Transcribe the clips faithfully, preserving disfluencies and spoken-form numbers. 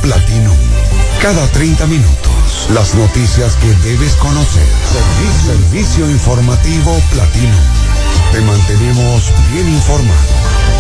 Platinum. Cada treinta minutos, las noticias que debes conocer. Servicio, Servicio informativo Platinum. Te mantenemos bien informado.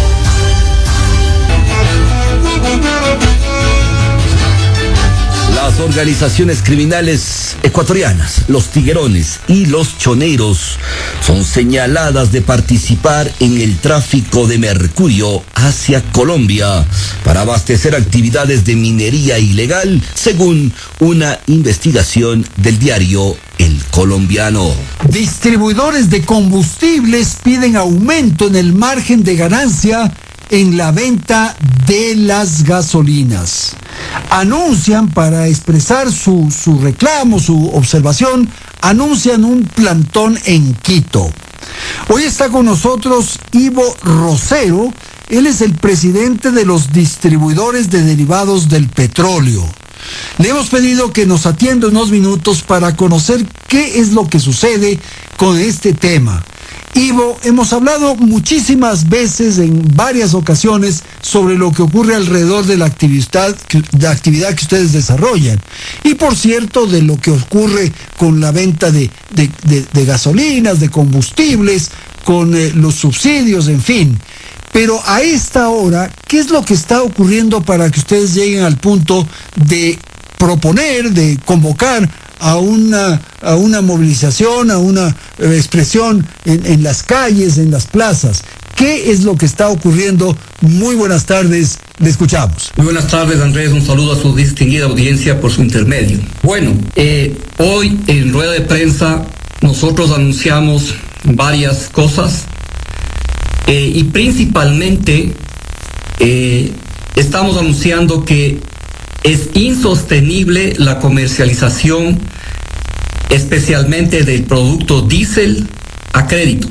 Las organizaciones criminales ecuatorianas, los tiguerones y los choneros, son señaladas de participar en el tráfico de mercurio hacia Colombia para abastecer actividades de minería ilegal, según una investigación del diario El Colombiano. Distribuidores de combustibles piden aumento en el margen de ganancia en la venta de las gasolinas. Anuncian, para expresar su, su reclamo, su observación, anuncian un plantón en Quito. Hoy está con nosotros Ivo Rosero. Él es el presidente de los distribuidores de derivados del petróleo. Le hemos pedido que nos atienda unos minutos para conocer qué es lo que sucede con este tema. Ivo, hemos hablado muchísimas veces, en varias ocasiones, sobre lo que ocurre alrededor de la actividad, de la actividad que ustedes desarrollan. Y por cierto, de lo que ocurre con la venta de, de, de, de gasolinas, de combustibles, con eh, los subsidios, en fin. Pero a esta hora, ¿qué es lo que está ocurriendo para que ustedes lleguen al punto de proponer, de convocar a una, a una movilización, a una eh, expresión en, en las calles, en las plazas? ¿Qué es lo que está ocurriendo? Muy buenas tardes, le escuchamos. Muy buenas tardes, Andrés, un saludo a su distinguida audiencia por su intermedio. Bueno, eh, hoy en rueda de prensa nosotros anunciamos varias cosas eh, y principalmente eh, estamos anunciando que es insostenible la comercialización, especialmente del producto diésel a crédito.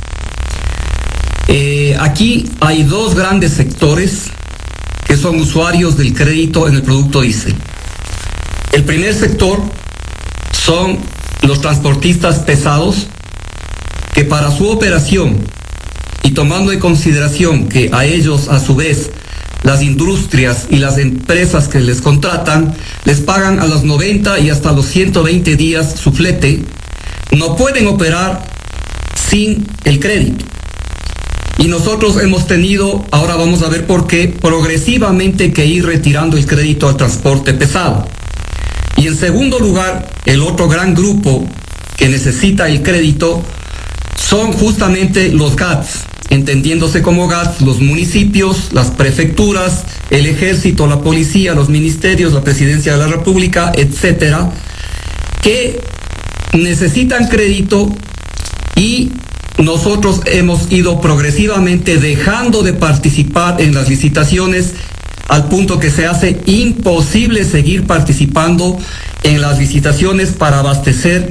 Eh, aquí hay dos grandes sectores que son usuarios del crédito en el producto diésel. El primer sector son los transportistas pesados, que para su operación, y tomando en consideración que a ellos a su vez las industrias y las empresas que les contratan les pagan a los noventa y hasta los ciento veinte días su flete, no pueden operar sin el crédito. Y nosotros hemos tenido, ahora vamos a ver por qué, progresivamente que ir retirando el crédito al transporte pesado. Y en segundo lugar, el otro gran grupo que necesita el crédito son justamente los G A Ts, entendiéndose como G A Ts los municipios, las prefecturas, el ejército, la policía, los ministerios, la presidencia de la República, etcétera, que necesitan crédito, y nosotros hemos ido progresivamente dejando de participar en las licitaciones al punto que se hace imposible seguir participando en las licitaciones para abastecer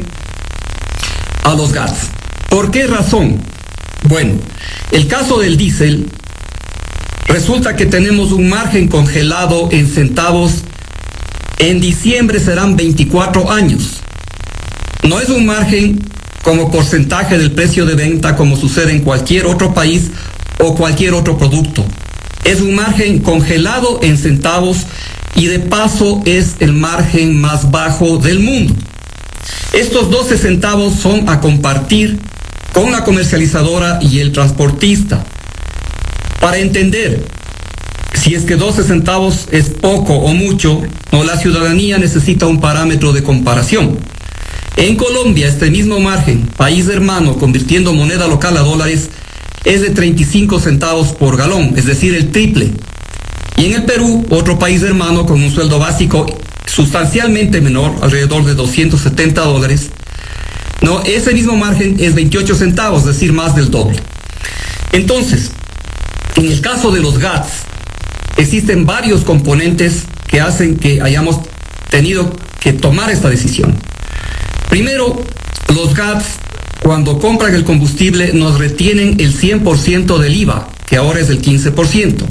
a los G A Ts. ¿Por qué razón? Bueno, el caso del diésel, resulta que tenemos un margen congelado en centavos. En diciembre serán veinticuatro años. No es un margen como porcentaje del precio de venta como sucede en cualquier otro país o cualquier otro producto. Es un margen congelado en centavos y de paso es el margen más bajo del mundo. Estos doce centavos son a compartir con la comercializadora y el transportista. Para entender si es que doce centavos es poco o mucho, no, la ciudadanía necesita un parámetro de comparación. En Colombia, este mismo margen, país hermano, convirtiendo moneda local a dólares, es de treinta y cinco centavos por galón, es decir, el triple. Y en el Perú, otro país hermano con un sueldo básico sustancialmente menor, alrededor de doscientos setenta dólares, no, ese mismo margen es veintiocho centavos, es decir, más del doble. Entonces, en el caso de los G A Ts, existen varios componentes que hacen que hayamos tenido que tomar esta decisión. Primero, los G A Ts, cuando compran el combustible, nos retienen el cien por ciento del I V A, que ahora es el quince por ciento.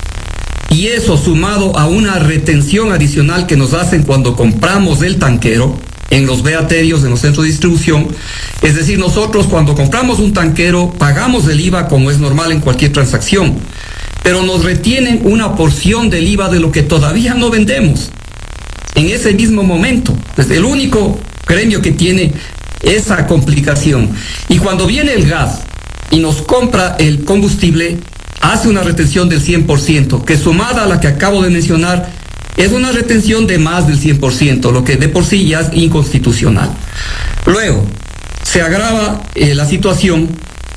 Y eso, sumado a una retención adicional que nos hacen cuando compramos el tanquero, en los beaterios, en los centros de distribución, es decir, nosotros cuando compramos un tanquero, pagamos el I V A como es normal en cualquier transacción. pero nos retienen una porción del I V A de lo que todavía no vendemos en ese mismo momento. Es el único gremio que tiene esa complicación. Y cuando viene el gas y nos compra el combustible, hace una retención del cien por ciento, que sumada a la que acabo de mencionar, es una retención de más del cien por ciento, lo que de por sí ya es inconstitucional. Luego, se agrava eh, la situación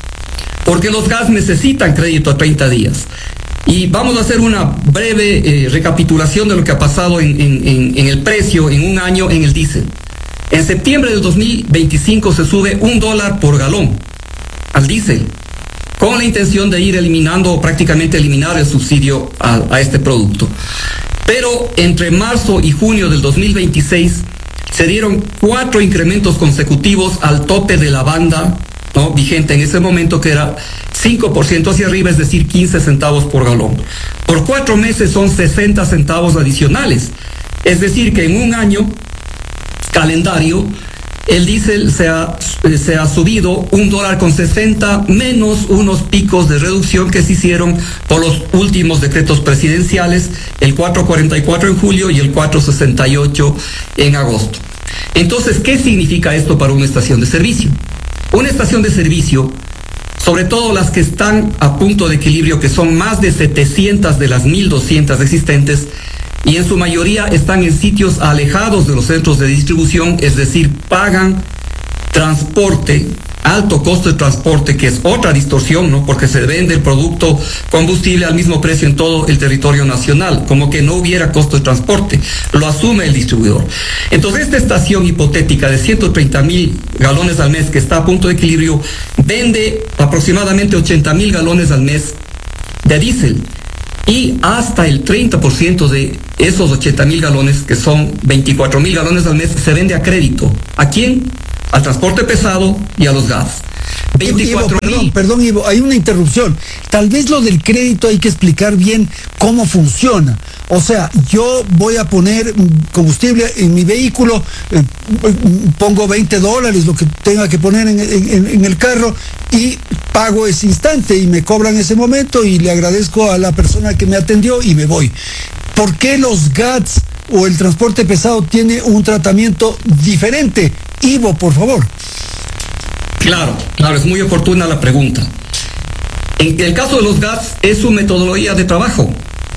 porque los gas necesitan crédito a treinta días. Y vamos a hacer una breve eh, recapitulación de lo que ha pasado en, en, en, en el precio en un año en el diésel. En septiembre del dos mil veinticinco se sube un dólar por galón al diésel, con la intención de ir eliminando o prácticamente eliminar el subsidio a, a este producto. Pero entre marzo y junio del dos mil veintiséis se dieron cuatro incrementos consecutivos al tope de la banda, ¿no?, vigente en ese momento, que era cinco por ciento hacia arriba, es decir, quince centavos por galón. Por cuatro meses son sesenta centavos adicionales. Es decir, que en un año calendario el diésel se ha, se ha subido un dólar con sesenta, menos unos picos de reducción que se hicieron por los últimos decretos presidenciales, el cuatrocientos cuarenta y cuatro en julio y el cuatrocientos sesenta y ocho en agosto. Entonces, ¿qué significa esto para una estación de servicio? Una estación de servicio, sobre todo las que están a punto de equilibrio, que son más de setecientas de las mil doscientas existentes, y en su mayoría están en sitios alejados de los centros de distribución, es decir, pagan transporte, alto costo de transporte, que es otra distorsión, ¿no?, porque se vende el producto combustible al mismo precio en todo el territorio nacional, como que no hubiera costo de transporte, lo asume el distribuidor. Entonces, esta estación hipotética de ciento treinta mil galones al mes, que está a punto de equilibrio, vende aproximadamente ochenta mil galones al mes de diésel, y hasta el treinta por ciento de esos ochenta mil galones, que son veinticuatro mil galones al mes, se vende a crédito. ¿A quién? Al transporte pesado y a los gas. veinticuatro Ivo, perdón, perdón, Ivo, hay una interrupción. Tal vez lo del crédito hay que explicar bien cómo funciona. O sea, yo voy a poner combustible en mi vehículo, eh, pongo veinte dólares, lo que tenga que poner en, en, en el carro, y pago ese instante y me cobran ese momento y le agradezco a la persona que me atendió y me voy. ¿Por qué los GATS o el transporte pesado tiene un tratamiento diferente? Ivo, por favor. Claro, claro, es muy oportuna la pregunta. En el caso de los GATS es su metodología de trabajo.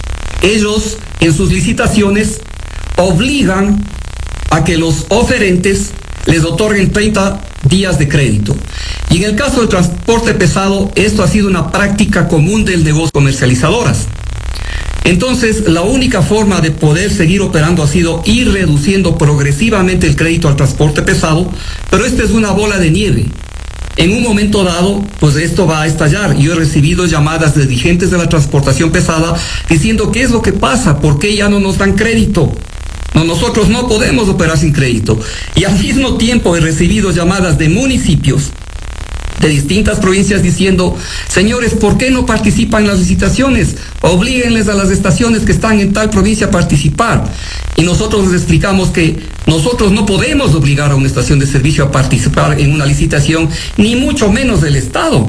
Ellos en sus licitaciones obligan a que los oferentes les otorguen treinta días de crédito. Y en el caso del transporte pesado, esto ha sido una práctica común del negocio comercializadoras. Entonces, la única forma de poder seguir operando ha sido ir reduciendo progresivamente el crédito al transporte pesado, pero esta es una bola de nieve. En un momento dado, pues esto va a estallar. Yo he recibido llamadas de dirigentes de la transportación pesada diciendo qué es lo que pasa, por qué ya no nos dan crédito. No, nosotros no podemos operar sin crédito. Y al mismo tiempo he recibido llamadas de municipios de distintas provincias diciendo, señores, ¿por qué no participan en las licitaciones? Oblíguenles a las estaciones que están en tal provincia a participar. Y nosotros les explicamos que nosotros no podemos obligar a una estación de servicio a participar en una licitación, ni mucho menos del Estado,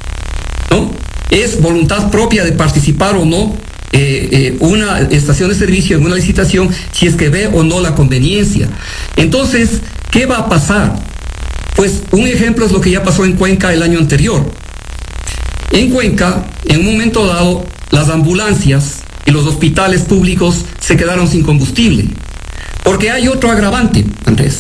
¿no? Es voluntad propia de participar o no eh, eh, una estación de servicio en una licitación, si es que ve o no la conveniencia. Entonces, ¿qué va a pasar? Pues un ejemplo es lo que ya pasó en Cuenca el año anterior. En Cuenca, en un momento dado, las ambulancias y los hospitales públicos se quedaron sin combustible. Porque hay otro agravante, Andrés.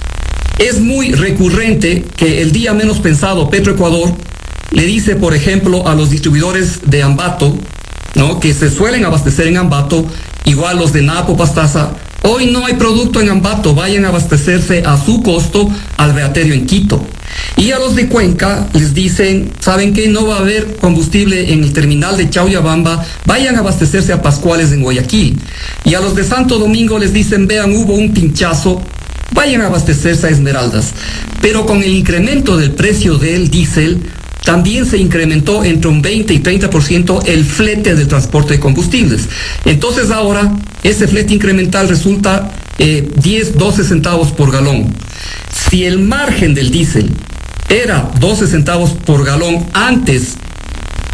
Es muy recurrente que el día menos pensado Petroecuador le dice, por ejemplo, a los distribuidores de Ambato, ¿no?, que se suelen abastecer en Ambato, igual los de Napo, Pastaza, hoy no hay producto en Ambato, vayan a abastecerse a su costo al Beaterio en Quito. Y a los de Cuenca les dicen, ¿saben qué? No va a haber combustible en el terminal de Chauyabamba, vayan a abastecerse a Pascuales en Guayaquil. Y a los de Santo Domingo les dicen, vean, hubo un pinchazo, vayan a abastecerse a Esmeraldas. Pero con el incremento del precio del diésel, también se incrementó entre un veinte y treinta por ciento el flete del transporte de combustibles. Entonces ahora ese flete incremental resulta eh, diez, doce centavos por galón. Si el margen del diésel era doce centavos por galón antes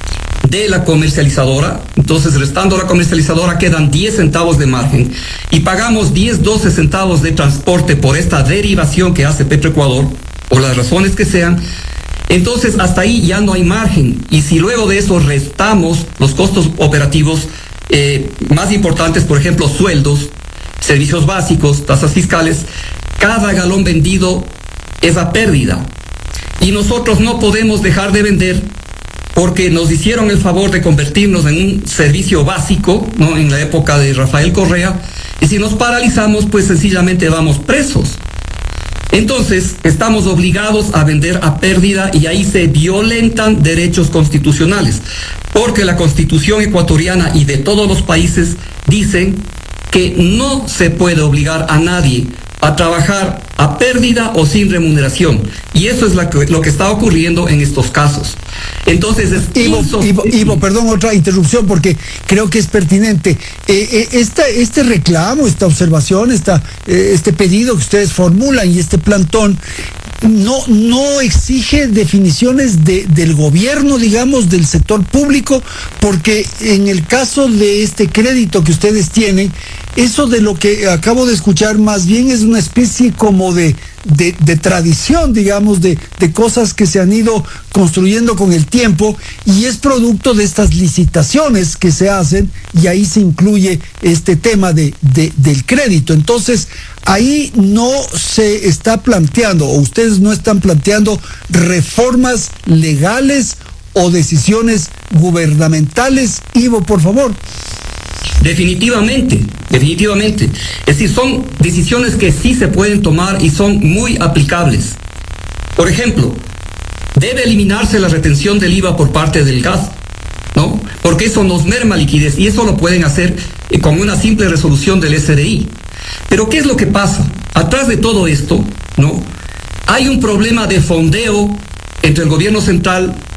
de la comercializadora. Entonces, restando la comercializadora, quedan diez centavos de margen y pagamos diez, doce centavos de transporte por esta derivación que hace Petroecuador, por las razones que sean. Entonces, hasta ahí ya no hay margen. Y si luego de eso restamos los costos operativos eh, más importantes, por ejemplo, sueldos, servicios básicos, tasas fiscales, cada galón vendido es a pérdida. Y nosotros no podemos dejar de vender porque nos hicieron el favor de convertirnos en un servicio básico, ¿no?, en la época de Rafael Correa, y si nos paralizamos, pues sencillamente vamos presos. Entonces, estamos obligados a vender a pérdida y ahí se violentan derechos constitucionales, porque la Constitución ecuatoriana y de todos los países dicen que no se puede obligar a nadie a trabajar a pérdida o sin remuneración. Y eso es la que, lo que está ocurriendo en estos casos. Entonces, es Ivo, Ivo, Ivo, perdón, otra interrupción porque creo que es pertinente. Eh, eh, esta, este reclamo, esta observación, esta, eh, este pedido que ustedes formulan y este plantón, no, no exige definiciones de, del gobierno, digamos, del sector público, porque en el caso de este crédito que ustedes tienen, eso de lo que acabo de escuchar más bien es una especie como de, de, de tradición, digamos, de, de cosas que se han ido construyendo con el tiempo y es producto de estas licitaciones que se hacen y ahí se incluye este tema de, de, del crédito. Entonces, ahí no se está planteando, o ustedes no están planteando reformas legales o decisiones gubernamentales. Ivo, por favor. Definitivamente, definitivamente. Es decir, son decisiones que sí se pueden tomar y son muy aplicables. Por ejemplo, debe eliminarse la retención del I V A por parte del gas, ¿no? Porque eso nos merma liquidez y eso lo pueden hacer eh, con una simple resolución del S R I. Pero ¿qué es lo que pasa? Atrás de todo esto, ¿no?, hay un problema de fondeo entre el gobierno central